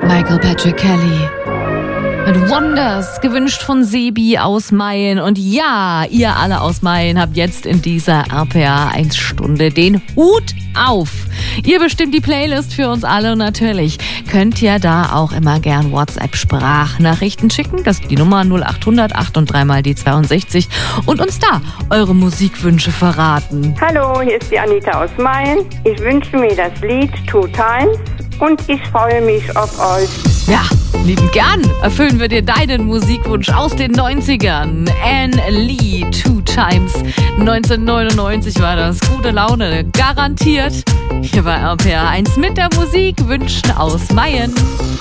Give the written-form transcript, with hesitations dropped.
Michael Patrick Kelly mit Wonders, gewünscht von Sebi aus Mayen. Und ja, ihr alle aus Mayen habt jetzt in dieser RPA 1 Stunde den Hut auf. Ihr bestimmt die Playlist für uns alle und natürlich könnt ihr da auch immer gern WhatsApp-Sprachnachrichten schicken. Das ist die Nummer 0800 8 und 3 mal die 62 und uns da eure Musikwünsche verraten. Hallo, hier ist die Anita aus Mayen. Ich wünsche mir das Lied Two Times und ich freue mich auf euch. Ja, lieben gern erfüllen wir dir deinen Musikwunsch aus den 90ern. Anne Lee, Two Times. 1999 war das. Gute Laune, garantiert. Hier bei RPA 1 mit der Musik wünschen aus Mayen.